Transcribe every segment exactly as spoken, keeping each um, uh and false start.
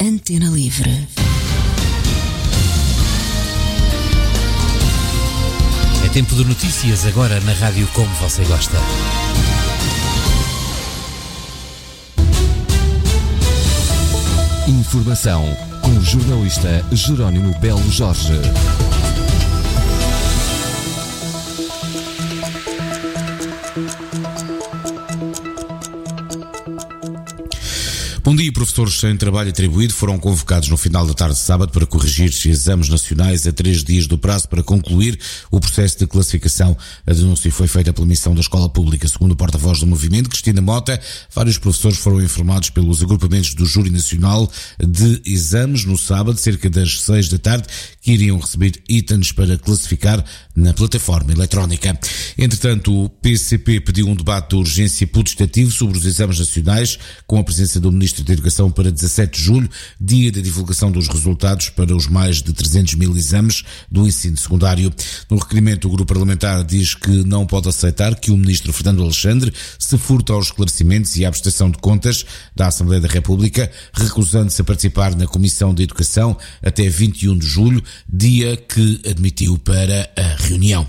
Antena Livre. É tempo de notícias agora na rádio como você gosta. Informação com o jornalista Jerónimo Belo Jorge. Bom dia, professores sem trabalho atribuído foram convocados no final da tarde de sábado para corrigir exames nacionais a três dias do prazo para concluir o processo de classificação. A denúncia foi feita pela missão da Escola Pública. Segundo o porta-voz do movimento, Cristina Mota, vários professores foram informados pelos agrupamentos do Júri Nacional de Exames no sábado, cerca das seis da tarde, que iriam receber itens para classificar na plataforma eletrónica. Entretanto, o P C P pediu um debate de urgência putestativo sobre os exames nacionais, com a presença do Ministro da Educação para dezassete de julho, dia da divulgação dos resultados para os mais de trezentos mil exames do ensino secundário. No requerimento, o grupo parlamentar diz que não pode aceitar que o Ministro Fernando Alexandre se furte aos esclarecimentos e à prestação de contas da Assembleia da República, recusando-se a participar na Comissão de Educação até vinte e um de julho, dia que admitiu para a reunião.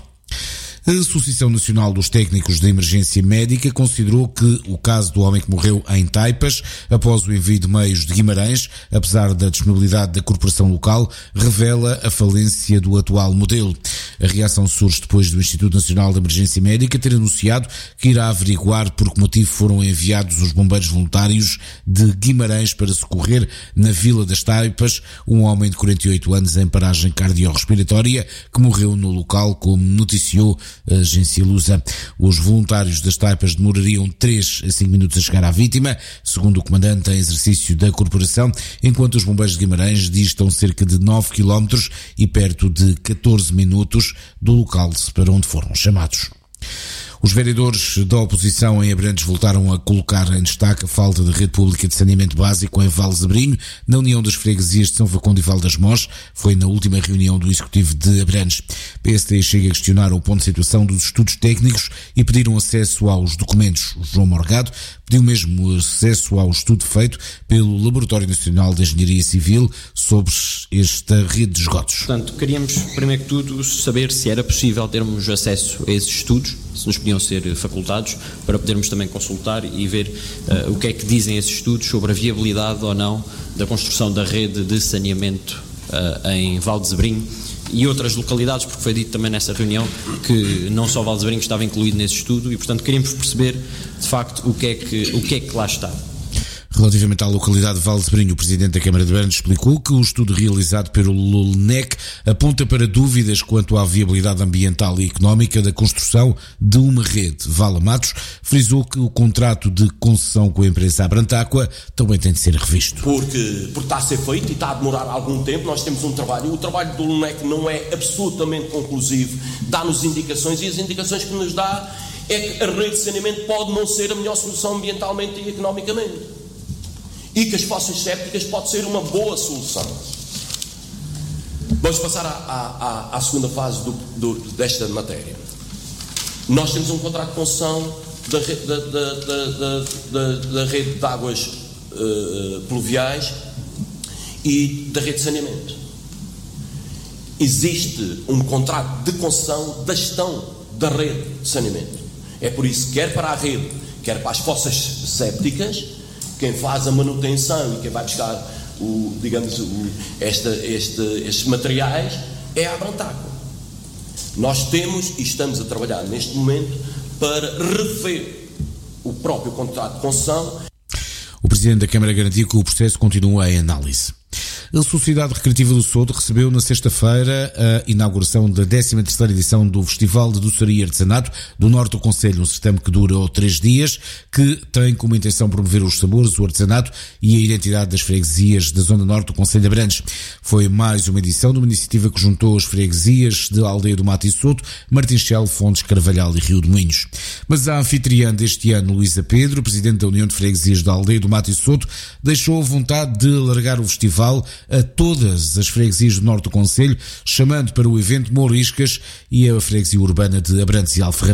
A Associação Nacional dos Técnicos de Emergência Médica considerou que o caso do homem que morreu em Taipas, após o envio de meios de Guimarães, apesar da disponibilidade da corporação local, revela a falência do atual modelo. A reação surge depois do Instituto Nacional de Emergência Médica ter anunciado que irá averiguar por que motivo foram enviados os bombeiros voluntários de Guimarães para socorrer na Vila das Taipas um homem de quarenta e oito anos em paragem cardiorrespiratória que morreu no local, como noticiou a agência Lusa. Os voluntários das Taipas demorariam três a cinco minutos a chegar à vítima, segundo o comandante em exercício da corporação, enquanto os bombeiros de Guimarães distam cerca de nove quilómetros e perto de catorze minutos do local para onde foram chamados. Os vereadores da oposição em Abrantes voltaram a colocar em destaque a falta de rede pública de saneamento básico em Valzebrinho, na União das Freguesias de São Facundo e Val das Mós. Foi na última reunião do Executivo de Abrantes. P S D chega a questionar o ponto de situação dos estudos técnicos e pediram acesso aos documentos. João Morgado pediu mesmo acesso ao estudo feito pelo Laboratório Nacional de Engenharia Civil sobre esta rede de esgotos. Portanto, queríamos, primeiro que tudo, saber se era possível termos acesso a esses estudos, se nos podiam ser facultados, para podermos também consultar e ver uh, o que é que dizem esses estudos sobre a viabilidade ou não da construção da rede de saneamento uh, em Valzebrinho e outras localidades, porque foi dito também nessa reunião que não só Valzebrinho estava incluído nesse estudo e, portanto, queríamos perceber, de facto, o que é que, o que é que lá está. Relativamente à localidade de Valzebrinho, o Presidente da Câmara de Abrantes explicou que o estudo realizado pelo LULNEC aponta para dúvidas quanto à viabilidade ambiental e económica da construção de uma rede. Vala Matos frisou que o contrato de concessão com a empresa Abrantáqua também tem de ser revisto. Porque, porque está a ser feito e está a demorar algum tempo, nós temos um trabalho, o trabalho do LULNEC não é absolutamente conclusivo, dá-nos indicações e as indicações que nos dá é que a rede de saneamento pode não ser a melhor solução ambientalmente e economicamente. E que as fossas sépticas pode ser uma boa solução. Vamos passar à, à, à segunda fase do, do, desta matéria. Nós temos um contrato de concessão da, da, da, da, da, da rede de águas uh, pluviais e da rede de saneamento. Existe um contrato de concessão da gestão da rede de saneamento. É por isso que quer para a rede, quer para as fossas sépticas, quem faz a manutenção e quem vai buscar o, digamos, o, esta, este, estes materiais é a Abrantáqua. Nós temos e estamos a trabalhar neste momento para rever o próprio contrato de concessão. O Presidente da Câmara garantiu que o processo continua em análise. A Sociedade Recreativa do Sodo recebeu na sexta-feira a inauguração da décima terceira edição do Festival de Doçaria e Artesanato do Norte do Concelho, um certame que dura três dias, que tem como intenção promover os sabores, o artesanato e a identidade das freguesias da Zona Norte do Concelho de Abrantes. Foi mais uma edição de uma iniciativa que juntou as freguesias de Aldeia do Mato e Soto, Martinchel, Fontes, Carvalhal e Rio de Moinhos. Mas a anfitriã deste ano, Luísa Pedro, Presidente da União de Freguesias da Aldeia do Mato e Soto, deixou a vontade de alargar o festival a todas as freguesias do Norte do Concelho, chamando para o evento Mouriscas e a freguesia urbana de Abrantes e Alferrara.